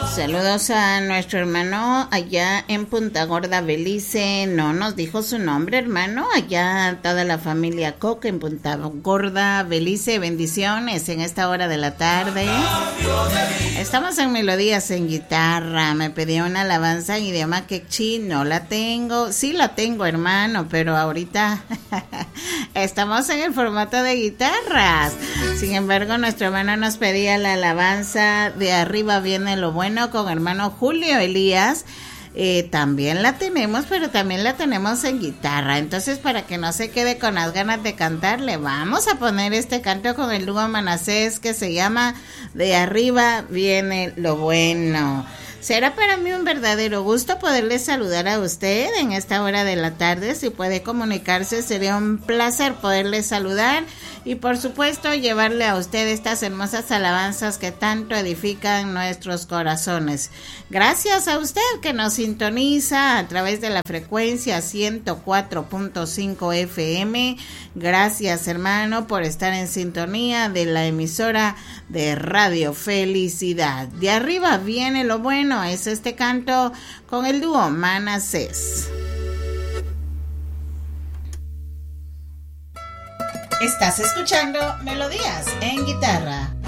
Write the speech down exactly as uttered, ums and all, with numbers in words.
Saludos a nuestro hermano allá en Punta Gorda, Belice. No nos dijo su nombre, hermano. Allá toda la familia Coca en Punta Gorda, Belice. Bendiciones en esta hora de la tarde. Estamos en Melodías en Guitarra. Me pedía una alabanza en idioma quechí. No la tengo. Sí la tengo, hermano, pero ahorita estamos en el formato de guitarras. Sin embargo, nuestro hermano nos pedía la alabanza de Arriba Viene lo Bueno con hermano Julio Elías. Eh, también la tenemos, pero también la tenemos en guitarra. Entonces, para que no se quede con las ganas de cantar, le vamos a poner este canto con el dúo Manasés que se llama De Arriba Viene lo Bueno. Será para mí un verdadero gusto poderle saludar a usted en esta hora de la tarde. Si puede comunicarse, sería un placer poderle saludar y por supuesto llevarle a usted estas hermosas alabanzas que tanto edifican nuestros corazones. Gracias a usted que nos sintoniza a través de la frecuencia ciento cuatro punto cinco F M. Gracias, hermano, por estar en sintonía de la emisora de Radio Felicidad. De Arriba Viene lo Bueno es este canto con el dúo Manasés. Estás escuchando Melodías en Guitarra.